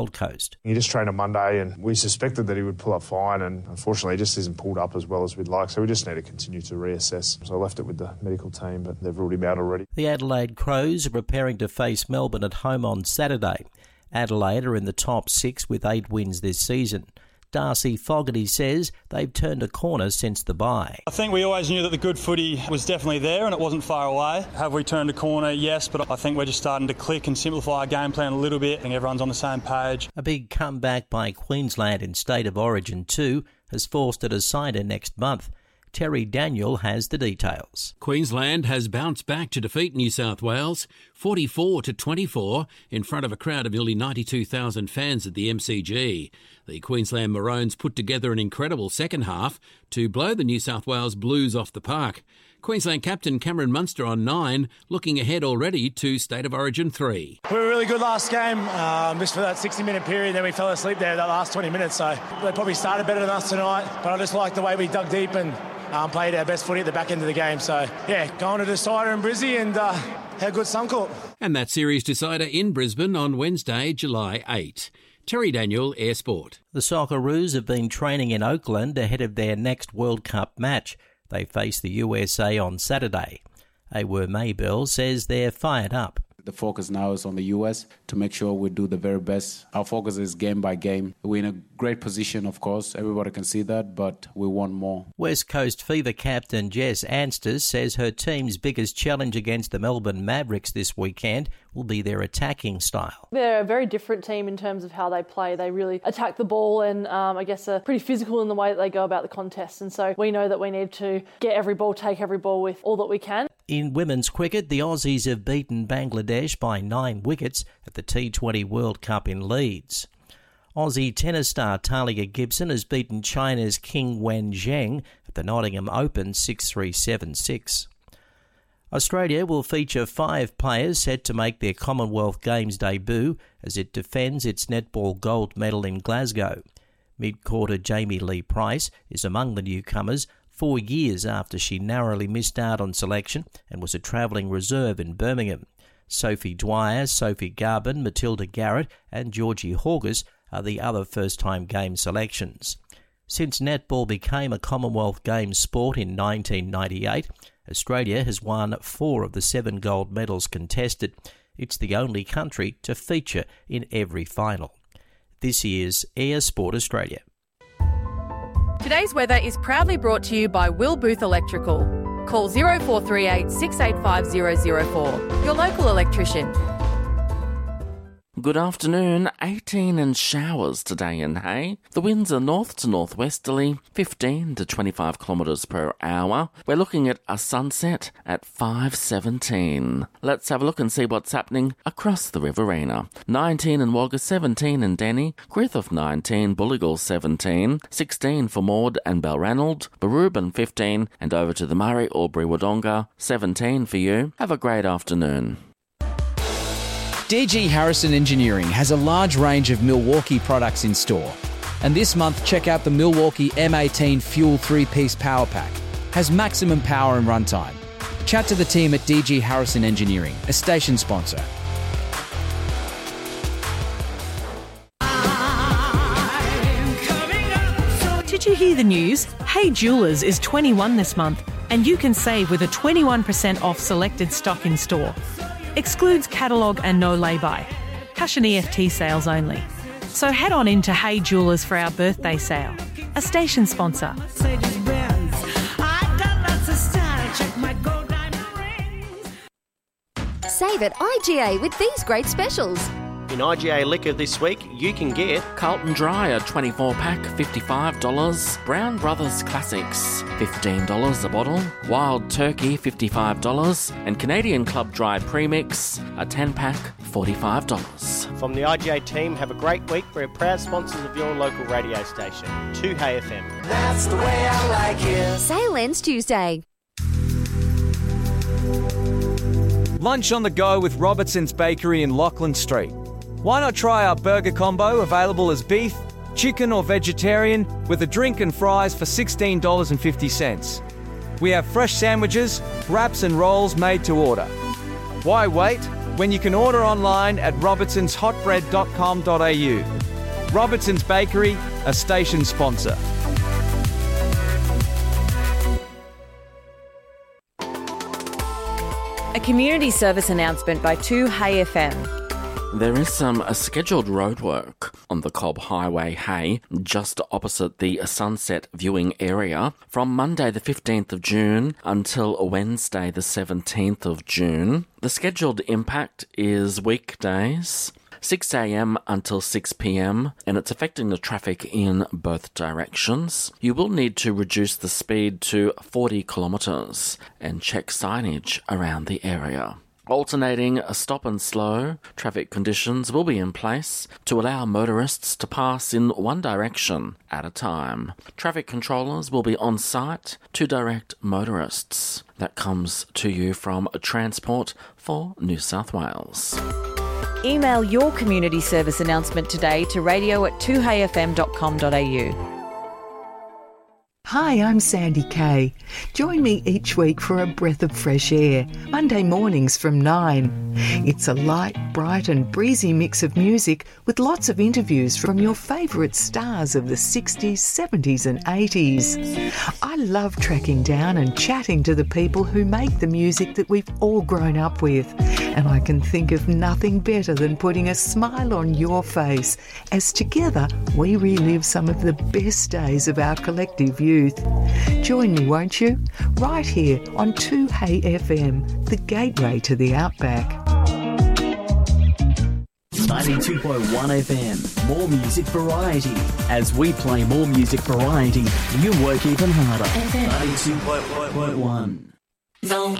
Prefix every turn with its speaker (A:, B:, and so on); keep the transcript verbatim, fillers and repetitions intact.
A: Gold Coast.
B: He just trained on Monday and we suspected that he would pull up fine, and unfortunately he just isn't pulled up as well as we'd like, so we just need to continue to reassess. So I left it with the medical team, but they've ruled him out already.
A: The Adelaide Crows are preparing to face Melbourne at home on Saturday. Adelaide are in the top six with eight wins this season. Darcy Fogarty says they've turned a corner since the bye.
C: I think we always knew that the good footy was definitely there and it wasn't far away. Have we turned a corner? Yes, but I think we're just starting to click and simplify our game plan a little bit. I think everyone's on the same page.
A: A big comeback by Queensland in State of Origin two has forced a decider next month. Terry Daniel has the details.
D: Queensland has bounced back to defeat New South Wales forty-four to twenty-four in front of a crowd of nearly ninety-two thousand fans at the M C G. The Queensland Maroons put together an incredible second half to blow the New South Wales Blues off the park. Queensland captain Cameron Munster on nine, looking ahead already to State of Origin three.
E: We were really good last game, um, just for that sixty-minute period, then we fell asleep there that last twenty minutes, so they probably started better than us tonight, but I just like the way we dug deep and um, played our best footy at the back end of the game. So, yeah, going to decider in Brizzy and uh, had a good Suncorp.
D: And that series decider in Brisbane on Wednesday, July eighth. Terry Daniel, Air Sport.
A: The Socceroos have been training in Oakland ahead of their next World Cup match. They face the U S A on Saturday. Awer Maybell says they're fired up.
F: The focus now is on the U S to make sure we do the very best. Our focus is game by game. We're in a great position, of course. Everybody can see that, but we want more.
A: West Coast Fever captain Jess Ansters says her team's biggest challenge against the Melbourne Mavericks this weekend will be their attacking style.
G: They're a very different team in terms of how they play. They really attack the ball and um, I guess are pretty physical in the way that they go about the contest. And so we know that we need to get every ball, take every ball with all that we can.
A: In women's cricket, the Aussies have beaten Bangladesh by nine wickets at the T twenty World Cup in Leeds. Aussie tennis star Talia Gibson has beaten China's Qing Wen Zheng at the Nottingham Open six three seven six. Australia will feature five players set to make their Commonwealth Games debut as it defends its netball gold medal in Glasgow. Mid-quarter Jamie Lee Price is among the newcomers, four years after she narrowly missed out on selection and was a travelling reserve in Birmingham. Sophie Dwyer, Sophie Garbin, Matilda Garrett and Georgie Horgus are the other first-time game selections. Since netball became a Commonwealth Games sport in nineteen ninety-eight, Australia has won four of the seven gold medals contested. It's the only country to feature in every final. This is Air Sport Australia.
H: Today's weather is proudly brought to you by Will Booth Electrical. Call zero four three eight, six eight five zero zero four. Your local electrician.
I: Good afternoon. eighteen and showers today in Hay. The winds are north to northwesterly, fifteen to twenty-five kilometres per hour. We're looking at a sunset at five seventeen. Let's have a look and see what's happening across the Riverina. nineteen in Wagga, seventeen in Denny, Griffith nineteen, Bulligal seventeen, sixteen for Maud and Balranald, Barubin fifteen, and over to the Murray, Albury, Wodonga, seventeen for you. Have a great afternoon.
J: D G Harrison Engineering has a large range of Milwaukee products in store. And this month, check out the Milwaukee M eighteen Fuel three-piece Power Pack. Has maximum power and runtime. Chat to the team at D G Harrison Engineering, a station sponsor.
K: Did you hear the news? Hey Jewelers is twenty-one this month, and you can save with a twenty-one percent off selected stock in store. Excludes catalogue and no lay-by. Cash and E F T sales only. So head on into Hey Jewelers for our birthday sale. A station sponsor.
L: Save at I G A with these great specials.
M: In I G A Liquor this week, you can get
I: Carlton Dry, a twenty-four pack, fifty-five dollars. Brown Brothers Classics, fifteen dollars a bottle. Wild Turkey, fifty-five dollars. And Canadian Club Dry Premix, a ten pack, forty-five dollars.
M: From the I G A team, have a great week. We're proud sponsors of your local radio station, two Hay F M.
L: That's the way I like it. Sale ends Tuesday.
N: Lunch on the go with Robertson's Bakery in Lachlan Street. Why not try our burger combo, available as beef, chicken or vegetarian, with a drink and fries for sixteen dollars and fifty cents. We have fresh sandwiches, wraps and rolls made to order. Why wait? when you can order online at robertsons hot bread dot com dot a u. Robertson's Bakery, a station sponsor.
H: A community service announcement by two Hay F M.
I: There is some uh, scheduled roadwork on the Cobb Highway, Hay, just opposite the Sunset viewing area from Monday the fifteenth of June until Wednesday the seventeenth of June. The scheduled impact is weekdays, six a m until six p m, and it's affecting the traffic in both directions. You will need to reduce the speed to forty kilometres and check signage around the area. Alternating a stop and slow traffic conditions will be in place to allow motorists to pass in one direction at a time. Traffic controllers will be on site to direct motorists. That comes to you from Transport for New South Wales.
H: Email your community service announcement today to radio at two hay f m dot com dot a u.
O: Hi, I'm Sandy Kay. Join me each week for a breath of fresh air, Monday mornings from nine. It's a light, bright and breezy mix of music with lots of interviews from your favourite stars of the sixties, seventies and eighties. I love tracking down and chatting to the people who make the music that we've all grown up with. And I can think of nothing better than putting a smile on your face as together we relive some of the best days of our collective youth. Join me, won't you? Right here on two Hay F M, the gateway to the outback.
P: ninety-two point one F M, more music variety. As we play more music variety, you work even harder. ninety-two point one.